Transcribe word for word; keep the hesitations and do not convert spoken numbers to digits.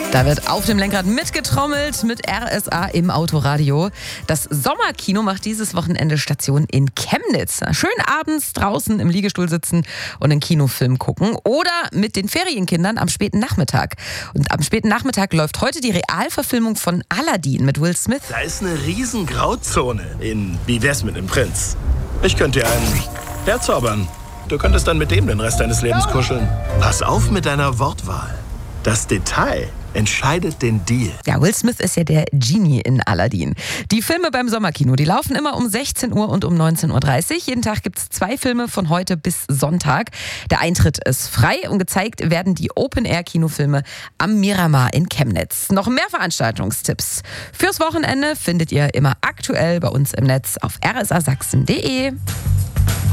Da wird auf dem Lenkrad mitgetrommelt mit R S A im Autoradio. Das Sommerkino macht dieses Wochenende Station in Chemnitz. Schön abends draußen im Liegestuhl sitzen und einen Kinofilm gucken. Oder mit den Ferienkindern am späten Nachmittag. Und am späten Nachmittag läuft heute die Realverfilmung von Aladdin mit Will Smith. Da ist eine riesen Grauzone in Wie wär's mit dem Prinz? Ich könnte dir einen herzaubern. Du könntest dann mit dem den Rest deines Lebens kuscheln. Pass auf mit deiner Wortwahl. Das Detail entscheidet den Deal. Ja, Will Smith ist ja der Genie in Aladdin. Die Filme beim Sommerkino, die laufen immer um sechzehn Uhr und um neunzehn Uhr dreißig. Jeden Tag gibt es zwei Filme von heute bis Sonntag. Der Eintritt ist frei und gezeigt werden die Open-Air-Kinofilme am Miramar in Chemnitz. Noch mehr Veranstaltungstipps fürs Wochenende findet ihr immer aktuell bei uns im Netz auf r s a sachsen punkt d e.